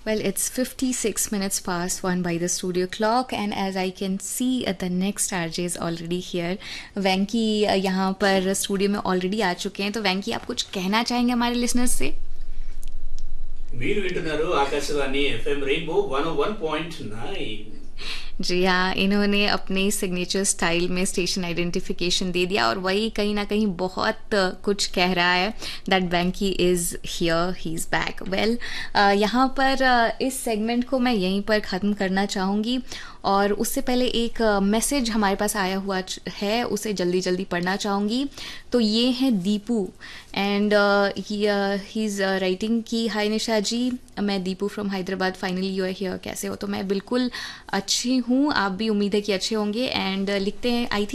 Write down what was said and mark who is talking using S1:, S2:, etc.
S1: Well, it's 56 minutes past 1 by the studio clock, and as I can see, the next RJ is already here. वेंकी यहाँ पर studio में already आ चुके हैं, तो वेंकी आप कुछ कहना चाहेंगे हमारे लिसनर्स से?
S2: మీరు వింటున్నారు ఆకాశవాణి ఎఫ్ఎం రెయిన్బో 101.9.
S1: जी हाँ, इन्होंने अपने सिग्नेचर स्टाइल में स्टेशन आइडेंटिफिकेशन दे दिया और वही कहीं ना कहीं बहुत कुछ कह रहा है that Venky is here, he is back. Well, यहाँ पर इस सेगमेंट को मैं यहीं पर ख़त्म करना चाहूँगी और उससे पहले एक मैसेज हमारे पास आया हुआ है, उसे जल्दी जल्दी पढ़ना चाहूँगी. तो ये है Deepu and he is writing कि हाय निशा जी, मैं Deepu from Hyderabad, finally you are here. कैसे हो? तो मैं बिल्कुल अच्छी हूँ, आप भी उम्मीद है कि अच्छे होंगे. एंड लिखते हैं, आई थिंक